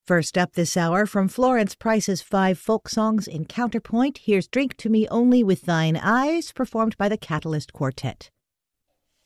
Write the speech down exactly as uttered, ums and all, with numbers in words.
First up this hour, from Florence Price's five folk songs in Counterpoint, here's Drink to Me Only with Thine Eyes, performed by the Catalyst Quartet.